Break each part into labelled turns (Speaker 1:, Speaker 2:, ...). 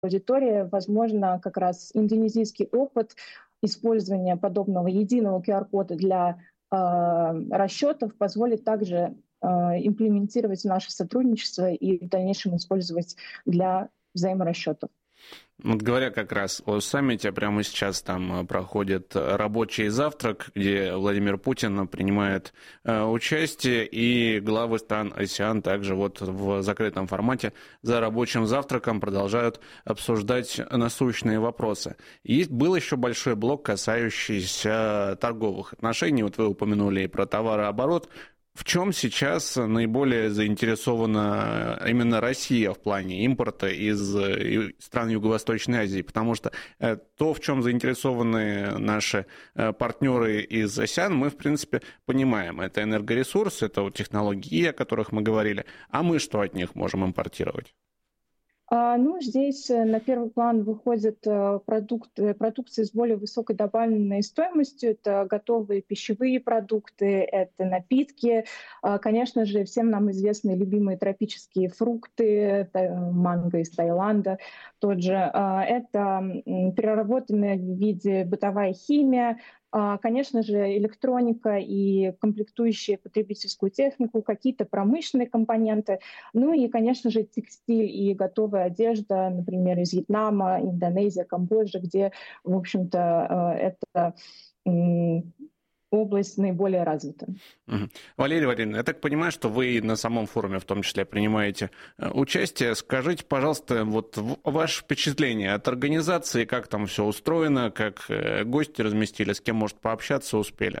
Speaker 1: аудитории, возможно, как раз индонезийский опыт использования подобного единого QR-кода для расчетов позволит также имплементировать в наше сотрудничество и в дальнейшем использовать для взаиморасчетов.
Speaker 2: Вот говоря как раз о саммите, прямо сейчас там проходит рабочий завтрак, где Владимир Путин принимает участие, и главы стран АСЕАН также вот в закрытом формате за рабочим завтраком продолжают обсуждать насущные вопросы. И был еще большой блок, касающийся торговых отношений. Вот вы упомянули и про товарооборот. В чем сейчас наиболее заинтересована именно Россия в плане импорта из стран Юго-Восточной Азии? Потому что то, в чем заинтересованы наши партнеры из АСЕАН, мы, в принципе, понимаем. Это энергоресурсы, это вот технологии, о которых мы говорили. А мы что от них можем импортировать?
Speaker 1: Здесь на первый план выходят продукции с более высокой добавленной стоимостью. Это готовые пищевые продукты, это напитки. Конечно же, всем нам известны любимые тропические фрукты, манго из Таиланда тот же. Это переработанная в виде бытовая химия, конечно же, электроника и комплектующие потребительскую технику, какие-то промышленные компоненты, ну и, конечно же, текстиль и готовая одежда, например, из Вьетнама, Индонезия, Камбоджа, где, в общем-то, эта область наиболее развита.
Speaker 2: Валерия Валерьевна, я так понимаю, что вы на самом форуме в том числе принимаете участие. Скажите, пожалуйста, вот ваше впечатление от организации, как там все устроено, как гости разместили, с кем, может, пообщаться успели?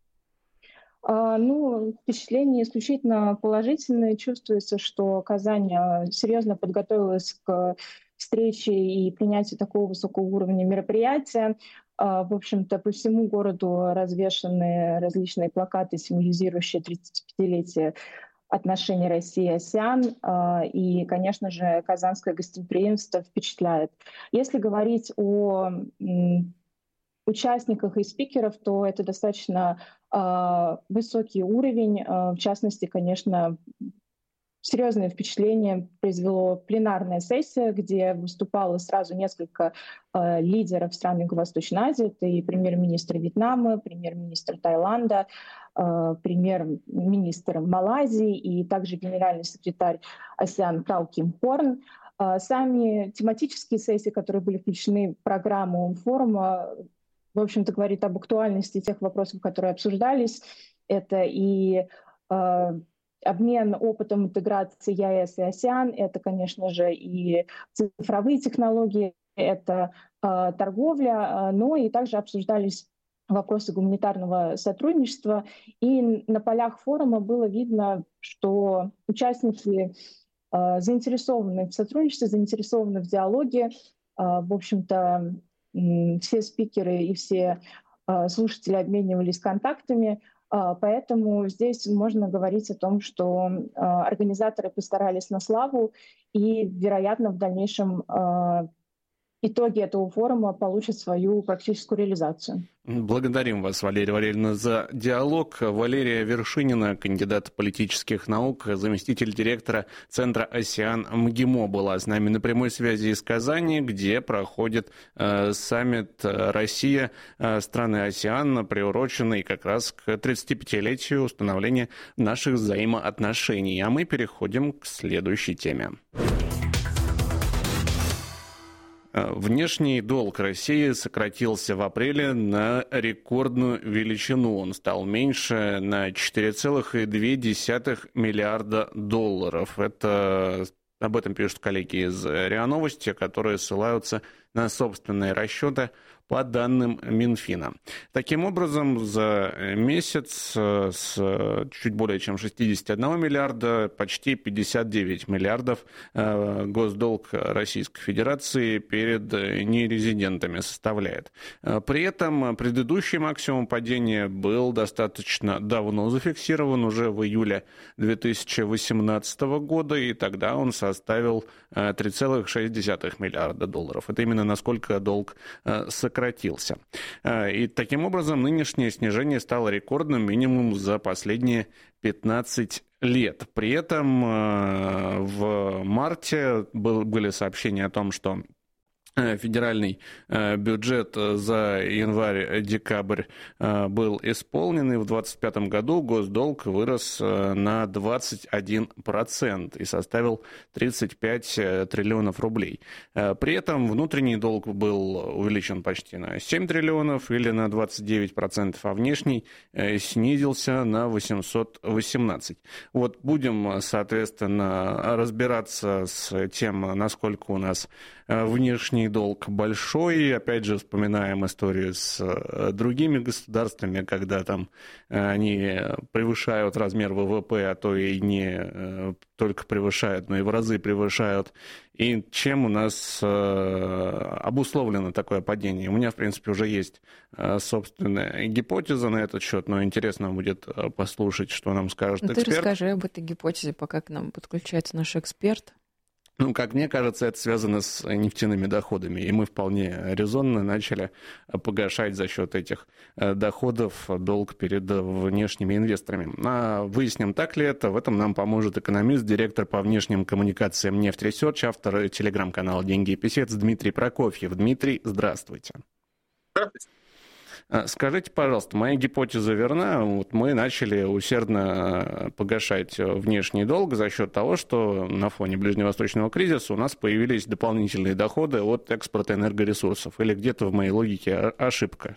Speaker 1: Впечатление исключительно положительное. Чувствуется, что Казань серьезно подготовилась к встрече и принятию такого высокого уровня мероприятия. В общем-то, по всему городу развешаны различные плакаты, символизирующие 35-летие отношений России и АСЕАН. И, конечно же, казанское гостеприимство впечатляет. Если говорить о участниках и спикеров, то это достаточно высокий уровень. В частности, конечно, серьезное впечатление произвело пленарная сессия, где выступало сразу несколько лидеров стран Юго-Восточной Азии. Это и премьер-министр Вьетнама, премьер-министр Таиланда, премьер-министр Малайзии и также генеральный секретарь АСЕАН Тау Ким Хорн. Сами тематические сессии, которые были включены в программу форума, в общем-то, говорит об актуальности тех вопросов, которые обсуждались. Это и обмен опытом интеграции ЕАЭС и АСЕАН, это, конечно же, и цифровые технологии, это торговля, но и также обсуждались вопросы гуманитарного сотрудничества. И на полях форума было видно, что участники заинтересованы в сотрудничестве, заинтересованы в диалоге. В общем-то, все спикеры и все слушатели обменивались контактами. Поэтому здесь можно говорить о том, что организаторы постарались на славу, и, вероятно, в дальнейшем итоги этого форума получат свою практическую реализацию.
Speaker 2: Благодарим вас, Валерия Валерьевна, за диалог. Валерия Вершинина, кандидат политических наук, заместитель директора Центра АСЕАН МГИМО, была с нами на прямой связи из Казани, где проходит саммит Россия, страны АСЕАН, приуроченный как раз к 35-летию установления наших взаимоотношений. А мы переходим к следующей теме. Внешний долг России сократился в апреле на рекордную величину. Он стал меньше на 4,2 миллиарда долларов. Об этом пишут коллеги из РИА Новости, которые ссылаются на собственные расчеты по данным Минфина. Таким образом, за месяц с чуть более чем 61 миллиарда, почти 59 миллиардов госдолг Российской Федерации перед нерезидентами составляет. При этом предыдущий максимум падения был достаточно давно зафиксирован, уже в июле 2018 года, и тогда он составил 3,6 миллиарда долларов. Это именно насколько долг сократился. И таким образом нынешнее снижение стало рекордным минимум за последние 15 лет. При этом в марте были сообщения о том, что федеральный бюджет за январь-декабрь был исполнен, и в 2025 году госдолг вырос на 21% и составил 35 триллионов рублей. При этом внутренний долг был увеличен почти на 7 триллионов или на 29%, а внешний снизился на 818. Вот будем, соответственно, разбираться с тем, насколько у нас внешний долг большой. Опять же, вспоминаем историю с другими государствами, когда там они превышают размер ВВП, а то и не только превышают, но и в разы превышают. И чем у нас обусловлено такое падение? У меня, в принципе, уже есть собственная гипотеза на этот счет, но интересно будет послушать, что нам скажет эксперт.
Speaker 3: Ты расскажи об этой гипотезе, пока к нам подключается наш эксперт.
Speaker 2: Ну, как мне кажется, это связано с нефтяными доходами, и мы вполне резонно начали погашать за счет этих доходов долг перед внешними инвесторами. А выясним, так ли это, в этом нам поможет экономист, директор по внешним коммуникациям «Нефтресерч», автор телеграм-канала «Деньги и писец» Дмитрий Прокофьев. Дмитрий, здравствуйте.
Speaker 4: Здравствуйте.
Speaker 2: Скажите, пожалуйста, моя гипотеза верна? Вот мы начали усердно погашать внешний долг за счет того, что на фоне ближневосточного кризиса у нас появились дополнительные доходы от экспорта энергоресурсов. Или где-то в моей логике ошибка?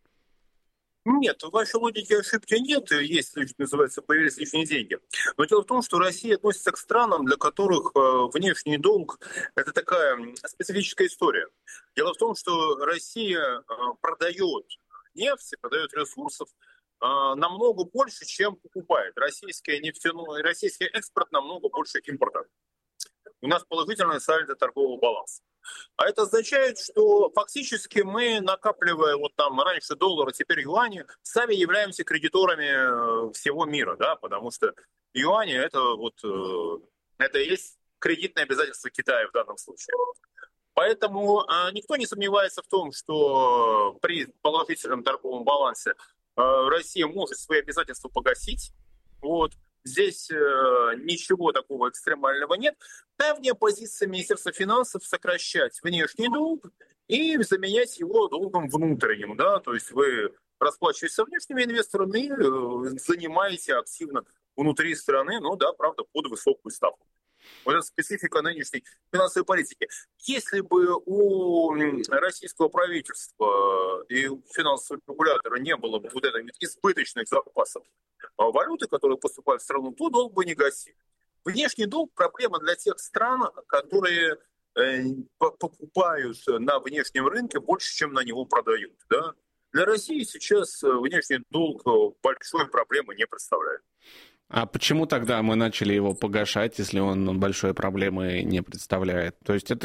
Speaker 4: Нет, в вашей логике ошибки нет. Есть, что называется, появились лишние деньги. Но дело в том, что Россия относится к странам, для которых внешний долг – это такая специфическая история. Дело в том, что Россия продает нефть, продает ресурсов намного больше, чем покупает. Российский экспорт намного больше импорта. У нас положительное сальдо торгового баланса. А это означает, что фактически мы, накапливая вот там раньше доллара, теперь юани, сами являемся кредиторами всего мира, да, потому что юани это и есть кредитное обязательство Китая в данном случае. Поэтому никто не сомневается в том, что при положительном торговом балансе Россия может свои обязательства погасить. Вот. Здесь ничего такого экстремального нет. Давняя позиция Министерства финансов — сокращать внешний долг и заменять его долгом внутренним. Да? То есть вы расплачиваетесь со внешними инвесторами и занимаете активно внутри страны, ну да, правда, под высокую ставку. Вот это специфика нынешней финансовой политики. Если бы у российского правительства и у финансового регулятора не было бы вот этих избыточных запасов валюты, которые поступают в страну, то долг бы не гасил. Внешний долг — проблема для тех стран, которые покупают на внешнем рынке больше, чем на него продают. Да? Для России сейчас внешний долг большой проблемы не представляет.
Speaker 2: А почему тогда мы начали его погашать, если он большой проблемы не представляет? То есть это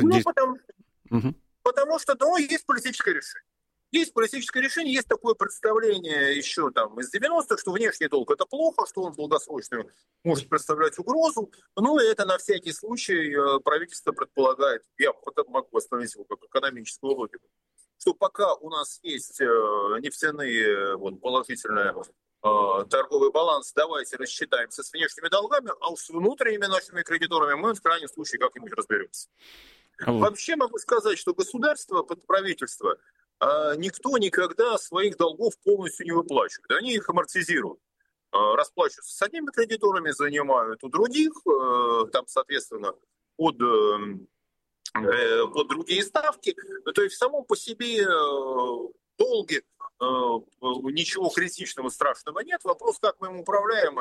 Speaker 4: потому что есть политическое решение. Есть политическое решение, есть такое представление еще там из 90-х, что внешний долг — это плохо, что он долгосрочно может представлять угрозу. Ну и это на всякий случай правительство предполагает, я потом могу остановить его как экономическую логику, что пока у нас есть нефтяные положительные торговый баланс, давайте рассчитаемся с внешними долгами, а уж с внутренними нашими кредиторами мы в крайнем случае как-нибудь разберемся. Вообще могу сказать, что государство, правительство, никто никогда своих долгов полностью не выплачивает. Они их амортизируют. Расплачиваются с одними кредиторами, занимают у других, там, соответственно, под другие ставки. То есть само по себе долги, ничего критичного, страшного нет. Вопрос, как мы им управляем,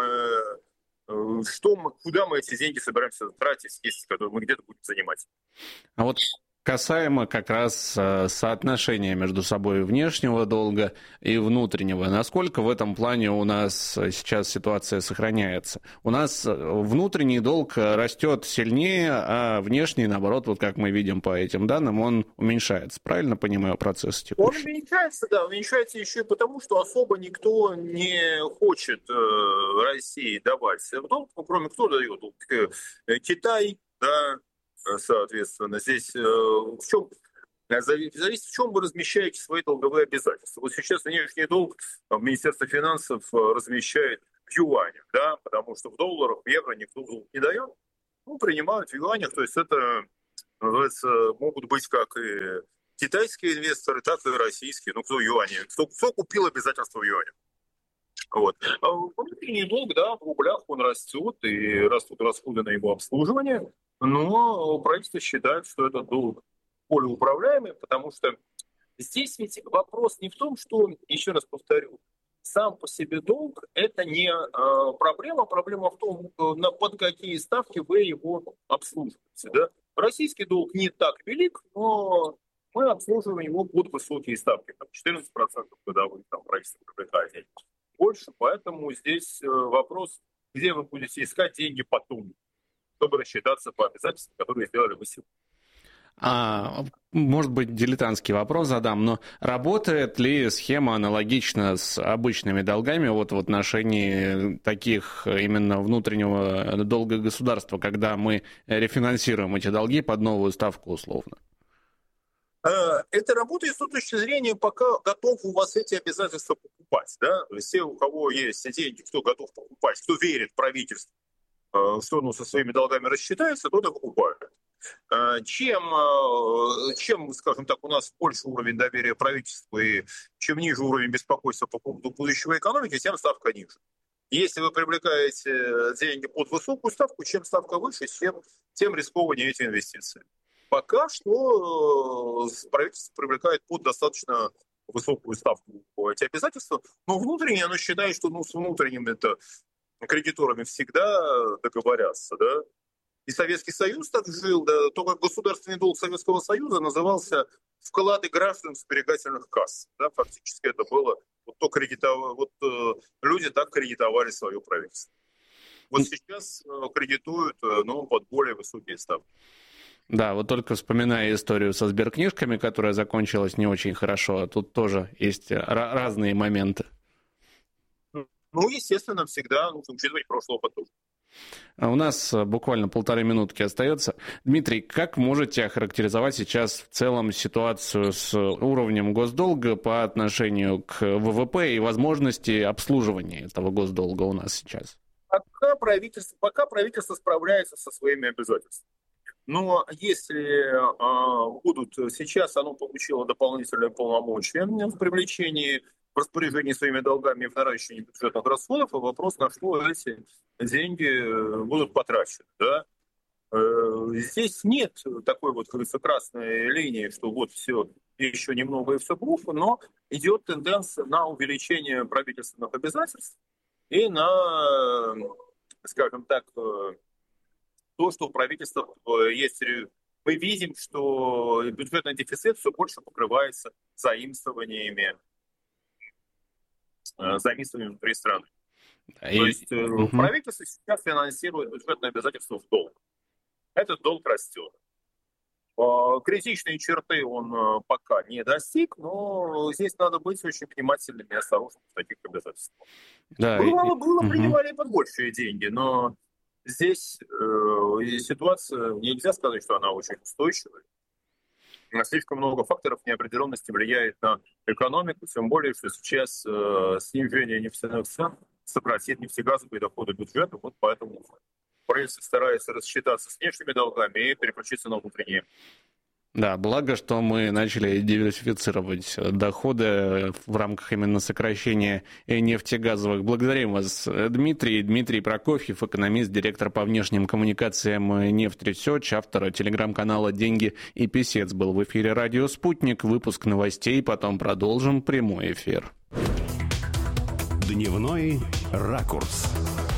Speaker 4: куда мы эти деньги собираемся тратить, если мы где-то будем занимать.
Speaker 2: А вот касаемо как раз соотношения между собой внешнего долга и внутреннего, насколько в этом плане у нас сейчас ситуация сохраняется? У нас внутренний долг растет сильнее, а внешний, наоборот, вот как мы видим по этим данным, он уменьшается. Правильно понимаю процесс текущий?
Speaker 4: Он уменьшается, да, уменьшается еще и потому, что особо никто не хочет России давать долг, кроме кто дает долг? Китай, да. Соответственно, здесь в чем зависит, в чем вы размещаете свои долговые обязательства. Вот сейчас внешний долг Министерство финансов размещает в юанях, да, потому что в долларах, в евро никто долг не дает. Ну, принимают в юанях, то есть это называется, могут быть как и китайские инвесторы, так и российские, кто юани, кто купил обязательства в юане. Вот. А внутренний долг, да, в рублях он растет, и растут расходы на его обслуживание, но правительство считает, что этот долг более управляемый, потому что здесь ведь вопрос не в том, что, еще раз повторю, сам по себе долг – это не проблема. Проблема в том, под какие ставки вы его обслуживаете. Да? Российский долг не так велик, но мы обслуживаем его под высокие ставки. 14% годовых правительство привлекает больше. Поэтому здесь вопрос, где вы будете искать деньги потом, чтобы рассчитаться по обязательствам, которые сделали вы сегодня.
Speaker 2: Может быть, дилетантский вопрос задам, но работает ли схема аналогично с обычными долгами в отношении таких именно внутреннего долга государства, когда мы рефинансируем эти долги под новую ставку условно?
Speaker 4: Это работает с той точки зрения, пока готов у вас эти обязательства покупать. Да? Все, у кого есть деньги, кто готов покупать, кто верит в правительство, что оно со своими долгами рассчитается, тот и покупает. Чем, скажем так, у нас в Польше уровень доверия правительства и чем ниже уровень беспокойства по поводу будущего экономики, тем ставка ниже. Если вы привлекаете деньги под высокую ставку, чем ставка выше, тем рискованнее эти инвестиции. Пока что правительство привлекает под достаточно высокую ставку эти обязательства, но внутренне оно считает, что с внутренними кредиторами всегда договорятся, да. И Советский Союз так жил, да, то, как государственный долг Советского Союза назывался вклады граждан в сберегательных касс. Да, фактически это было люди так кредитовали свое правительство. Сейчас кредитуют, под более высокие ставки.
Speaker 2: Да, только вспоминая историю со сберкнижками, которая закончилась не очень хорошо, тут тоже есть разные моменты.
Speaker 4: Естественно, всегда нужно учитывать прошлый опыт.
Speaker 2: У нас буквально 1,5 минутки остается. Дмитрий, как можете охарактеризовать сейчас в целом ситуацию с уровнем госдолга по отношению к ВВП и возможности обслуживания этого госдолга у нас сейчас?
Speaker 4: Пока правительство справляется со своими обязательствами. Но если сейчас оно получило дополнительные полномочия в привлечении, в распоряжении своими долгами и в наращивании бюджетных расходов, вопрос, на что эти деньги будут потрачены. Да? Здесь нет такой красной линии, что все, еще немного и все плохо, но идет тенденция на увеличение правительственных обязательств и на, скажем так, то, что у правительства есть. Мы видим, что бюджетный дефицит все больше покрывается заимствованиями внутри страны. То есть правительство сейчас финансирует бюджетные обязательства в долг. Этот долг растет. Критичные черты он пока не достиг, но здесь надо быть очень внимательными и осторожными в таких обязательствах. Да, было принимали под большие деньги, но здесь ситуация, нельзя сказать, что она очень устойчивая. Слишком много факторов неопределенности влияет на экономику, тем более, что сейчас снижение нефтяных цен сократит нефтегазовые доходы бюджета, поэтому правительство старается рассчитаться с внешними долгами и переключиться на внутренние.
Speaker 2: Да, благо, что мы начали диверсифицировать доходы в рамках именно сокращения нефтегазовых. Благодарим вас, Дмитрий. Дмитрий Прокофьев, экономист, директор по внешним коммуникациям Нефтресерч, автор телеграм-канала «Деньги и писец», был в эфире «Радио Спутник». Выпуск новостей, потом продолжим прямой эфир.
Speaker 5: Дневной ракурс.